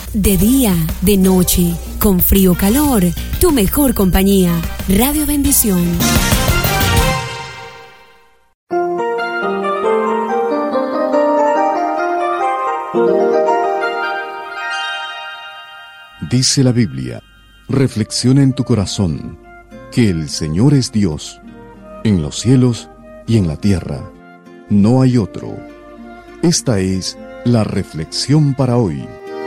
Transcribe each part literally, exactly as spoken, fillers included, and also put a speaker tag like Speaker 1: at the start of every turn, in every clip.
Speaker 1: De día, de noche, con frío o calor, tu mejor compañía. Radio Bendición.
Speaker 2: Dice la Biblia, reflexiona en tu corazón, que el Señor es Dios, en los cielos y en la tierra. No hay otro. Esta es la reflexión para hoy.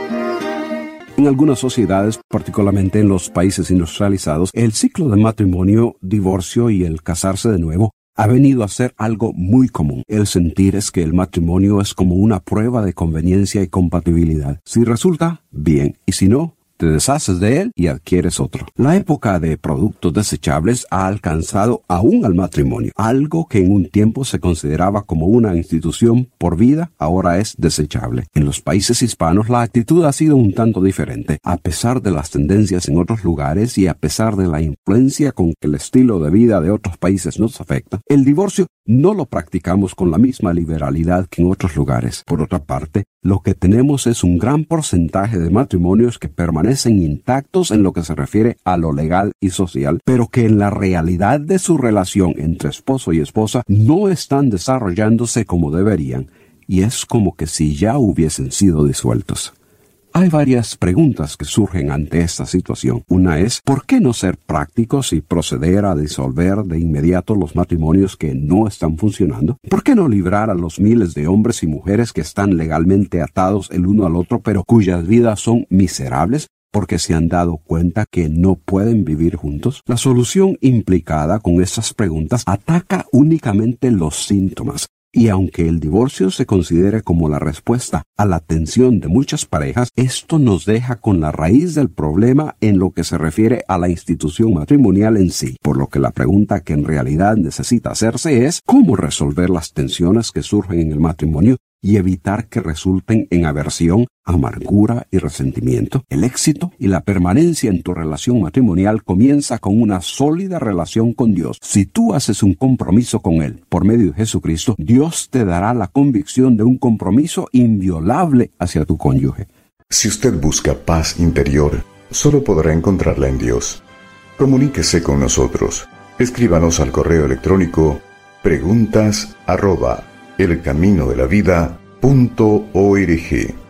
Speaker 3: En algunas sociedades, particularmente en los países industrializados, el ciclo de matrimonio, divorcio y el casarse de nuevo ha venido a ser algo muy común. El sentir es que el matrimonio es como una prueba de conveniencia y compatibilidad. Si resulta, bien, y si no, te deshaces de él y adquieres otro. La época de productos desechables ha alcanzado aún al matrimonio. Algo que en un tiempo se consideraba como una institución por vida, ahora es desechable. En los países hispanos la actitud ha sido un tanto diferente. A pesar de las tendencias en otros lugares y a pesar de la influencia con que el estilo de vida de otros países nos afecta, el divorcio no lo practicamos con la misma liberalidad que en otros lugares. Por otra parte, lo que tenemos es un gran porcentaje de matrimonios que permanecen intactos en lo que se refiere a lo legal y social, pero que en la realidad de su relación entre esposo y esposa no están desarrollándose como deberían, y es como que si ya hubiesen sido disueltos. Hay varias preguntas que surgen ante esta situación. Una es, ¿por qué no ser prácticos y proceder a disolver de inmediato los matrimonios que no están funcionando? ¿Por qué no librar a los miles de hombres y mujeres que están legalmente atados el uno al otro, pero cuyas vidas son miserables porque se han dado cuenta que no pueden vivir juntos? La solución implicada con estas preguntas ataca únicamente los síntomas. Y aunque el divorcio se considere como la respuesta a la tensión de muchas parejas, esto nos deja con la raíz del problema en lo que se refiere a la institución matrimonial en sí. Por lo que la pregunta que en realidad necesita hacerse es ¿cómo resolver las tensiones que surgen en el matrimonio y evitar que resulten en aversión, amargura y resentimiento? El éxito y la permanencia en tu relación matrimonial comienza con una sólida relación con Dios. Si tú haces un compromiso con Él por medio de Jesucristo, Dios te dará la convicción de un compromiso inviolable hacia tu cónyuge.
Speaker 2: Si usted busca paz interior, solo podrá encontrarla en Dios. Comuníquese con nosotros. Escríbanos al correo electrónico preguntas arroba elcaminodelavida punto org.